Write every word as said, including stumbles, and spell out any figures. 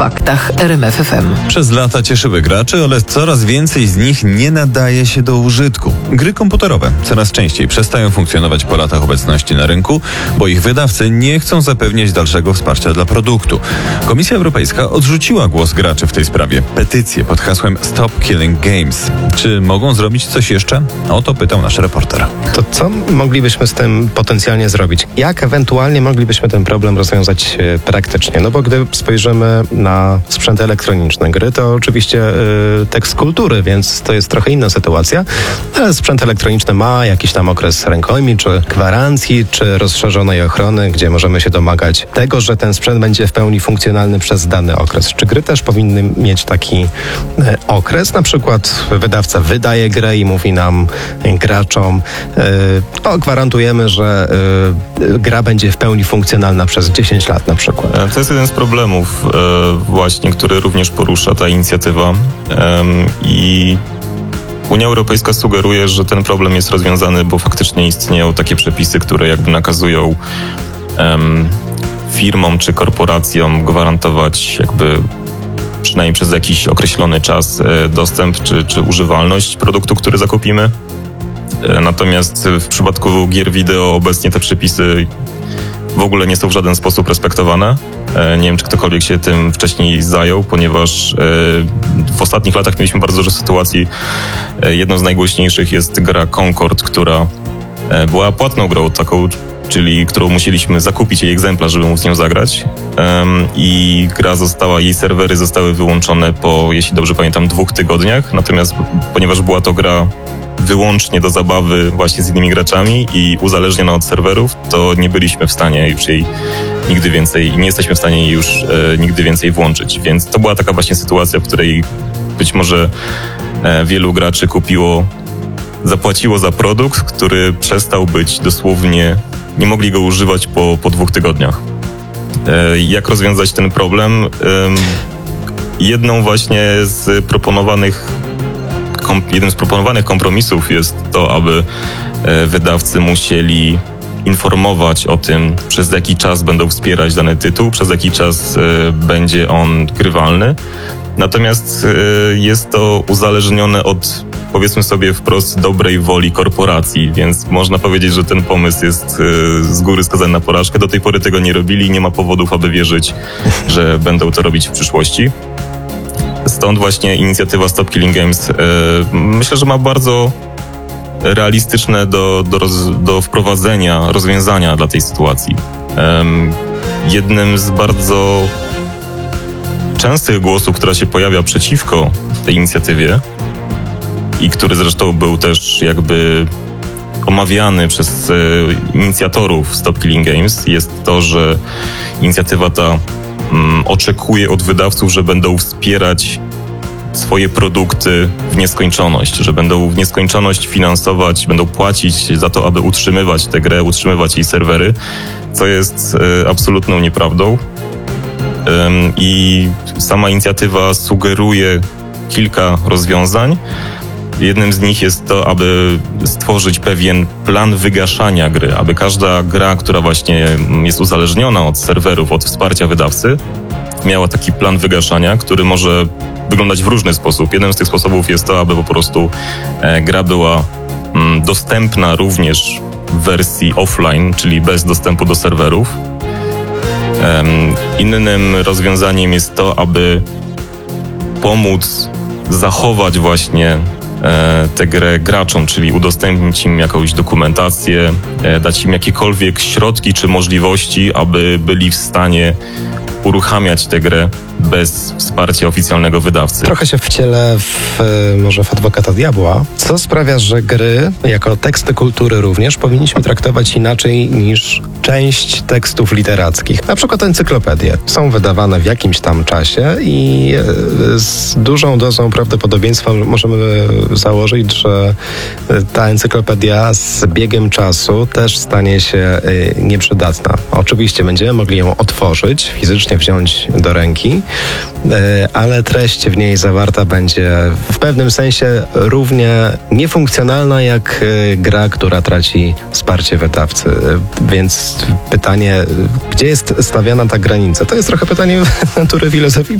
faktach R M F F M. Przez lata cieszyły graczy, ale coraz więcej z nich nie nadaje się do użytku. Gry komputerowe coraz częściej przestają funkcjonować po latach obecności na rynku, bo ich wydawcy nie chcą zapewniać dalszego wsparcia dla produktu. Komisja Europejska odrzuciła głos graczy w tej sprawie. Petycję pod hasłem Stop Killing Games. Czy mogą zrobić coś jeszcze? O to pytał nasz reporter. To co moglibyśmy z tym potencjalnie zrobić? Jak ewentualnie moglibyśmy ten problem rozwiązać e, praktycznie? No bo gdy spojrzymy na sprzęt elektroniczny, gry to oczywiście e, tekst kultury, więc to jest trochę inna sytuacja, ale sprzęt elektroniczny ma jakiś tam okres rękojmi, czy gwarancji, czy rozszerzonej ochrony, gdzie możemy się domagać tego, że ten sprzęt będzie w pełni funkcjonalny przez dany okres. Czy gry też powinny mieć taki e, okres? Na przykład wydawca wydaje grę i mówi nam, graczom, e, no, gwarantujemy, że e, gra będzie w pełni funkcjonalna przez dziesięć lat na przykład. To jest jeden z problemów e, właśnie, który również porusza ta inicjatywa e, i Unia Europejska sugeruje, że ten problem jest rozwiązany, bo faktycznie istnieją takie przepisy, które jakby nakazują e, firmom czy korporacjom gwarantować jakby przynajmniej przez jakiś określony czas e, dostęp czy, czy używalność produktu, który zakupimy. E, natomiast w przypadku gier wideo obecnie te przepisy w ogóle nie są w żaden sposób respektowane. E, nie wiem, czy ktokolwiek się tym wcześniej zajął, ponieważ e, w ostatnich latach mieliśmy bardzo dużo sytuacji. E, jedną z najgłośniejszych jest gra Concord, która e, była płatną grą taką, czyli którą musieliśmy zakupić jej egzemplarz, żeby móc nią zagrać. Um, I gra została, jej serwery zostały wyłączone po, jeśli dobrze pamiętam, dwóch tygodniach. Natomiast ponieważ była to gra wyłącznie do zabawy właśnie z innymi graczami i uzależniona od serwerów, to nie byliśmy w stanie już jej nigdy więcej, nie jesteśmy w stanie jej już e, nigdy więcej włączyć. Więc to była taka właśnie sytuacja, w której być może e, wielu graczy kupiło, zapłaciło za produkt, który przestał być dosłownie, nie mogli go używać po, po dwóch tygodniach. E, jak rozwiązać ten problem? E, jedną właśnie z proponowanych kom, jednym z proponowanych kompromisów jest to, aby e, wydawcy musieli informować o tym, przez jaki czas będą wspierać dany tytuł, przez jaki czas e, będzie on grywalny. Natomiast e, jest to uzależnione od, powiedzmy sobie wprost, dobrej woli korporacji, więc można powiedzieć, że ten pomysł jest e, z góry skazany na porażkę. Do tej pory tego nie robili i nie ma powodów, aby wierzyć, że będą to robić w przyszłości. Stąd właśnie inicjatywa Stop Killing Games e, myślę, że ma bardzo realistyczne do, do, roz, do wprowadzenia rozwiązania dla tej sytuacji. E, jednym z bardzo częstych głosów, która się pojawia przeciwko tej inicjatywie i który zresztą był też jakby omawiany przez e, inicjatorów Stop Killing Games, jest to, że inicjatywa ta mm, oczekuje od wydawców, że będą wspierać swoje produkty w nieskończoność, że będą w nieskończoność finansować, będą płacić za to, aby utrzymywać tę grę, utrzymywać jej serwery, co jest e, absolutną nieprawdą. I sama inicjatywa sugeruje kilka rozwiązań. Jednym z nich jest to, aby stworzyć pewien plan wygaszania gry, aby każda gra, która właśnie jest uzależniona od serwerów, od wsparcia wydawcy, miała taki plan wygaszania, który może wyglądać w różny sposób. Jeden z tych sposobów jest to, aby po prostu gra była dostępna również w wersji offline, czyli bez dostępu do serwerów. Innym rozwiązaniem jest to, aby pomóc zachować właśnie tę grę graczom, czyli udostępnić im jakąś dokumentację, dać im jakiekolwiek środki czy możliwości, aby byli w stanie uruchamiać tę grę bez wsparcia oficjalnego wydawcy. Trochę się wcielę w, może w adwokata diabła, co sprawia, że gry, jako teksty kultury również, powinniśmy traktować inaczej niż część tekstów literackich. Na przykład encyklopedie są wydawane w jakimś tam czasie i z dużą dozą prawdopodobieństwa możemy założyć, że ta encyklopedia z biegiem czasu też stanie się nieprzydatna. Oczywiście będziemy mogli ją otworzyć, fizycznie wziąć do ręki, ale treść w niej zawarta będzie w pewnym sensie równie niefunkcjonalna jak gra, która traci wsparcie wydawcy. Więc pytanie, gdzie jest stawiana ta granica? To jest trochę pytanie natury filozoficznej.